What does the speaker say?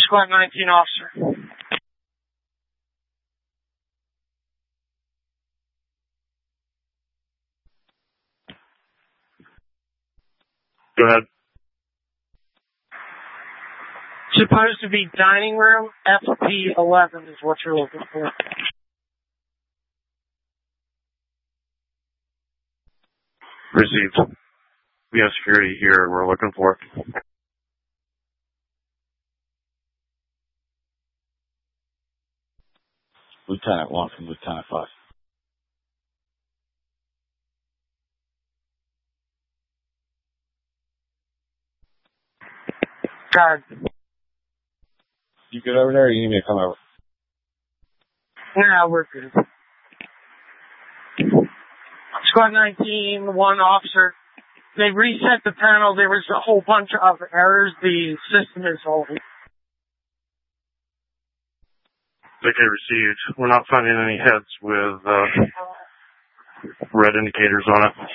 Squad 19 officer. Go ahead. Supposed to be dining room, FP11 is what you're looking for. Received. We have security here we're looking for. Lieutenant 1 from Lieutenant 5. God. You good over there or you need me to come over? Nah, we're good. Squad 19, 1 officer. They reset the panel. There was a whole bunch of errors. The system is holding. Okay, received. We're not finding any heads with red indicators on it.